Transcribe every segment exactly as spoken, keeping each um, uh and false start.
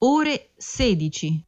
ore sedici.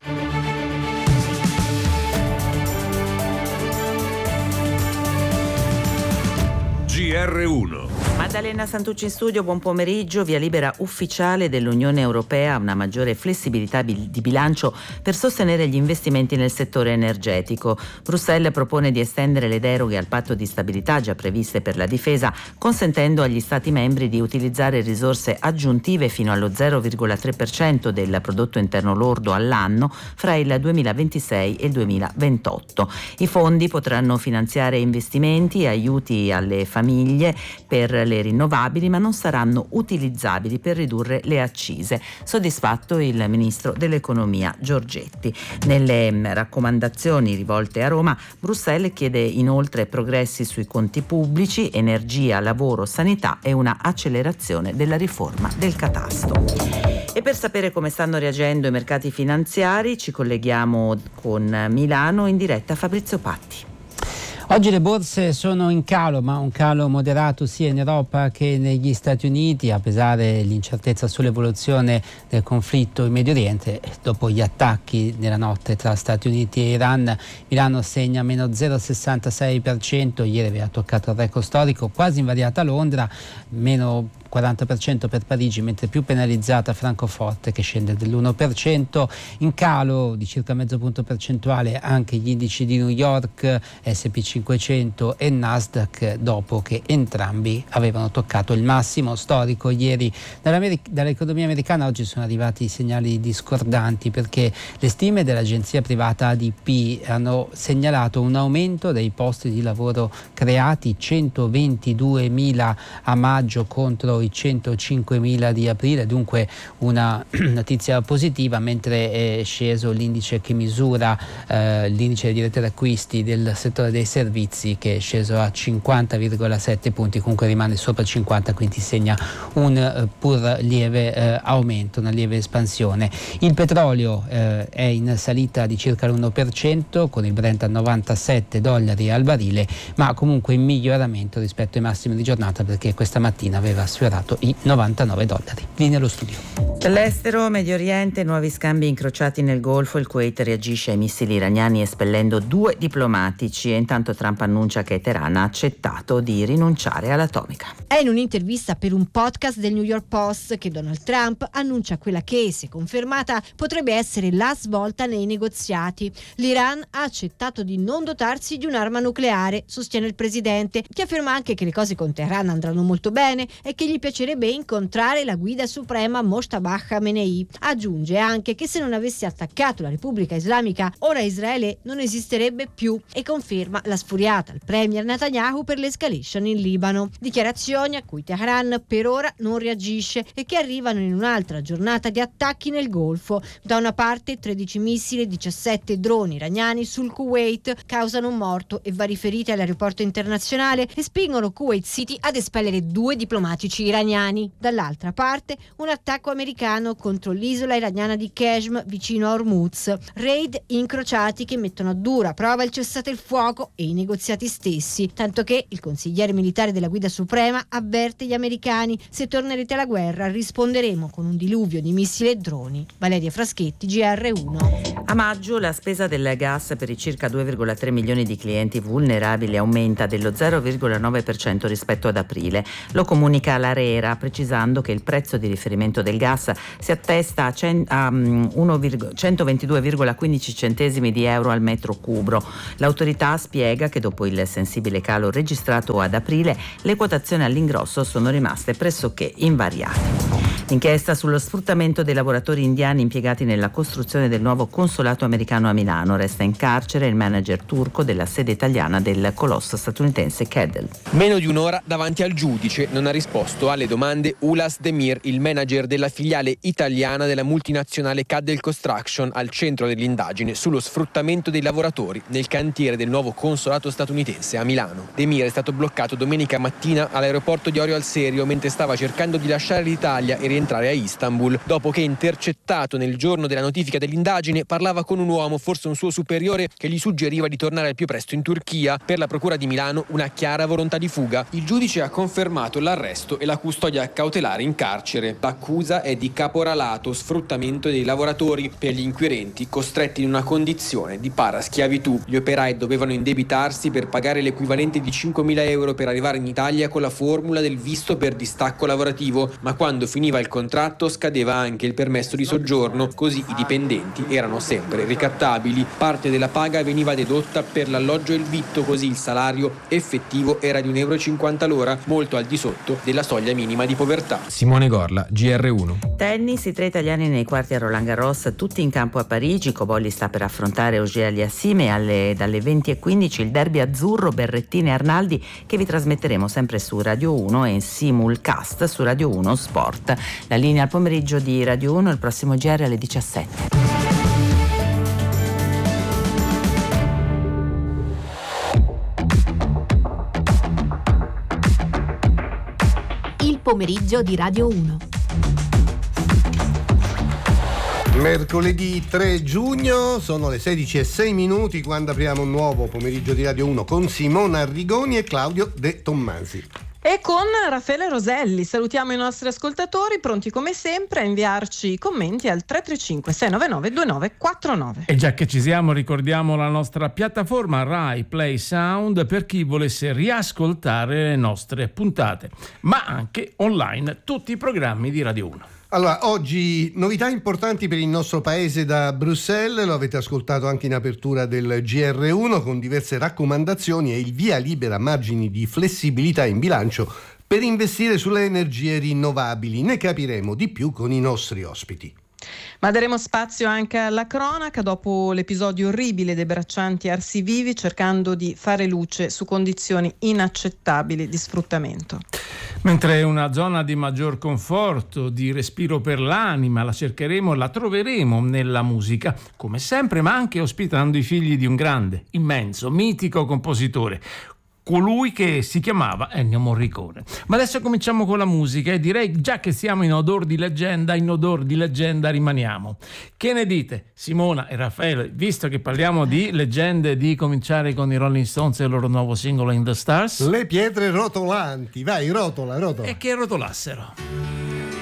G R uno. Maddalena Santucci in studio, buon pomeriggio. Via libera ufficiale dell'Unione Europea a una maggiore flessibilità di bilancio per sostenere gli investimenti nel settore energetico. Bruxelles propone di estendere le deroghe al patto di stabilità già previste per la difesa, consentendo agli Stati membri di utilizzare risorse aggiuntive fino allo zero virgola tre per cento del prodotto interno lordo all'anno fra il duemilaventisei e il duemilaventotto. I fondi potranno finanziare investimenti e aiuti alle famiglie per le rinnovabili, ma non saranno utilizzabili per ridurre le accise. Soddisfatto il ministro dell'economia Giorgetti. Nelle raccomandazioni rivolte a Roma, Bruxelles chiede inoltre progressi sui conti pubblici, energia, lavoro, sanità e una accelerazione della riforma del catasto. E per sapere come stanno reagendo i mercati finanziari ci colleghiamo con Milano, in diretta Fabrizio Patti. Oggi le borse sono in calo, ma un calo moderato sia in Europa che negli Stati Uniti, a pesare dell'incertezza sull'evoluzione del conflitto in Medio Oriente. Dopo gli attacchi nella notte tra Stati Uniti e Iran, Milano segna meno zero virgola sessantasei per cento, ieri aveva toccato il record storico, quasi invariata a Londra, meno quaranta per cento per Parigi, mentre più penalizzata Francoforte, che scende dell'uno per cento. In calo di circa mezzo punto percentuale anche gli indici di New York, S and P cinquecento e Nasdaq, dopo che entrambi avevano toccato il massimo storico ieri. Dall'economia americana oggi sono arrivati segnali discordanti, perché le stime dell'agenzia privata A D P hanno segnalato un aumento dei posti di lavoro creati, centoventiduemila a maggio contro i centocinquemila di aprile, dunque una notizia positiva, mentre è sceso l'indice che misura eh, l'indice dei direttori acquisti del settore dei servizi, che è sceso a cinquanta virgola sette punti, comunque rimane sopra cinquanta, quindi segna un eh, pur lieve eh, aumento, una lieve espansione. Il petrolio eh, è in salita di circa l'uno per cento, con il Brent a novantasette dollari al barile, ma comunque in miglioramento rispetto ai massimi di giornata, perché questa mattina aveva sfiorato i novantanove dollari. Lì nello studio. Dall'estero, Medio Oriente, nuovi scambi incrociati nel Golfo. Il Kuwait reagisce ai missili iraniani espellendo due diplomatici, e intanto Trump annuncia che Teheran ha accettato di rinunciare all'atomica. È in un'intervista per un podcast del New York Post che Donald Trump annuncia quella che, se confermata, potrebbe essere la svolta nei negoziati. L'Iran ha accettato di non dotarsi di un'arma nucleare, sostiene il presidente, che afferma anche che le cose con Teheran andranno molto bene e che gli piacerebbe incontrare la guida suprema Mojtaba Khamenei. Aggiunge anche che se non avesse attaccato la Repubblica Islamica, ora Israele non esisterebbe più, e conferma la sfuriata al premier Netanyahu per l'escalation in Libano. Dichiarazioni a cui Teheran per ora non reagisce e che arrivano in un'altra giornata di attacchi nel Golfo. Da una parte tredici missili e diciassette droni iraniani sul Kuwait causano un morto e vari feriti all'aeroporto internazionale e spingono Kuwait City ad espellere due diplomatici iraniani. Dall'altra parte un attacco americano contro l'isola iraniana di Qeshm vicino a Hormuz. Raid incrociati che mettono a dura prova il cessate il fuoco e i negoziati stessi, tanto che il consigliere militare della guida suprema avverte gli americani: se tornerete alla guerra risponderemo con un diluvio di missili e droni. Valeria Fraschetti, G R uno. A maggio la spesa del gas per i circa due virgola tre milioni di clienti vulnerabili aumenta dello zero virgola nove per cento rispetto ad aprile. Lo comunica l'ARERA, precisando che il prezzo di riferimento del gas si attesta a, cen- a um, centoventidue virgola quindici centesimi di euro al metro cubo. L'autorità spiega che dopo il sensibile calo registrato ad aprile, le quotazioni all'ingrosso sono rimaste pressoché invariate. L'inchiesta sullo sfruttamento dei lavoratori indiani impiegati nella costruzione del nuovo consolato americano a Milano. Resta in carcere il manager turco della sede italiana del colosso statunitense Cadel. Meno di un'ora davanti al giudice non ha risposto alle domande Ulas Demir, il manager della filiale italiana della multinazionale Cadel Construction, al centro dell'indagine sullo sfruttamento dei lavoratori nel cantiere del nuovo consolato statunitense a Milano. Demir è stato bloccato domenica mattina all'aeroporto di Orio al Serio mentre stava cercando di lasciare l'Italia e rientrare a Istanbul. Dopo che, intercettato nel giorno della notifica dell'indagine, parlava con un uomo, forse un suo superiore, che gli suggeriva di tornare al più presto in Turchia. Per la procura di Milano una chiara volontà di fuga. Il giudice ha confermato l'arresto e la custodia cautelare in carcere. L'accusa è di caporalato, sfruttamento dei lavoratori, per gli inquirenti costretti in una condizione di paraschiavitù. Gli operai dovevano indebitarsi per pagare l'equivalente di cinquemila euro per arrivare in Italia con la formula del visto per distacco lavorativo, ma quando finiva il contratto scadeva anche il permesso di soggiorno, così i dipendenti erano sempre ricattabili. Parte della paga veniva dedotta per l'alloggio e il vitto, così il salario effettivo era di un euro e cinquanta l'ora, molto al di sotto della soglia minima di povertà. Simone Gorla, G R uno. Tennis, i tre italiani nei quarti a Roland Garros, tutti in campo a Parigi. Cobolli sta per affrontare Auger Aliassime e alle, dalle venti e quindici il derby azzurro Berrettini e Arnaldi, che vi trasmetteremo sempre su Radio uno e in simulcast su Radio uno Sport. La linea al pomeriggio di Radio uno, il prossimo G R alle diciassette. Il pomeriggio di Radio uno. Mercoledì tre giugno, sono le sedici e sei minuti quando apriamo un nuovo pomeriggio di Radio uno con Simona Arrigoni e Claudio De Tommasi. E con Raffaele Roselli. Salutiamo i nostri ascoltatori, pronti come sempre a inviarci i commenti al tre tre cinque sei nove nove due nove quattro nove. E già che ci siamo, ricordiamo la nostra piattaforma Rai Play Sound per chi volesse riascoltare le nostre puntate, ma anche online tutti i programmi di Radio uno. Allora, oggi novità importanti per il nostro paese da Bruxelles, lo avete ascoltato anche in apertura del G R uno, con diverse raccomandazioni e il via libera a margini di flessibilità in bilancio per investire sulle energie rinnovabili. Ne capiremo di più con i nostri ospiti. Ma daremo spazio anche alla cronaca dopo l'episodio orribile dei braccianti arsi vivi, cercando di fare luce su condizioni inaccettabili di sfruttamento. Mentre una zona di maggior conforto, di respiro per l'anima, la cercheremo e la troveremo nella musica, come sempre, ma anche ospitando i figli di un grande, immenso, mitico compositore, colui che si chiamava Ennio Morricone. Ma adesso cominciamo con la musica e direi, già che siamo in odor di leggenda, in odor di leggenda rimaniamo. Che ne dite, Simona e Raffaele, visto che parliamo di leggende, di cominciare con i Rolling Stones e il loro nuovo singolo In the Stars? Le pietre rotolanti, vai, rotola, rotola. E che rotolassero.